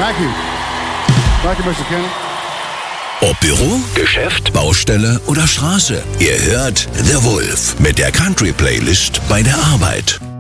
Thank you. Thank you, Mr. Kenny. Ob Büro, Geschäft, Baustelle oder Straße. Ihr hört The Wolf mit der Country-Playlist bei der Arbeit.